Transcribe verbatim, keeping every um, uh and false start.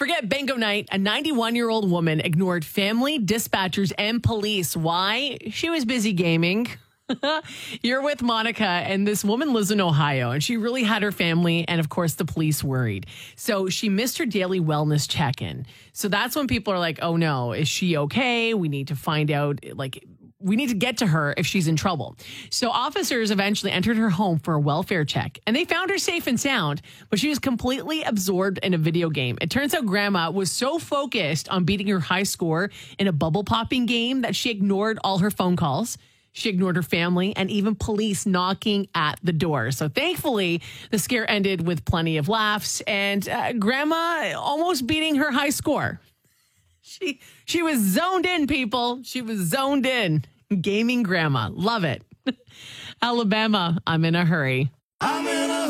Forget bingo night. A ninety-one-year-old woman ignored family, dispatchers, and police. Why? She was busy gaming. You're with Monica, and this woman lives in Ohio, and she really had her family and, of course, the police worried. So she missed her daily wellness check-in. So that's when people are like, oh, no, is she okay? We need to find out, like, we need to get to her if she's in trouble. So officers eventually entered her home for a welfare check, and they found her safe and sound, but she was completely absorbed in a video game. It turns out grandma was so focused on beating her high score in a bubble popping game that she ignored all her phone calls. She ignored her family and even police knocking at the door. So thankfully, the scare ended with plenty of laughs and uh, grandma almost beating her high score. She she was zoned in, people. She was zoned in. Gaming grandma. Love it. Alabama, I'm in a hurry. I'm in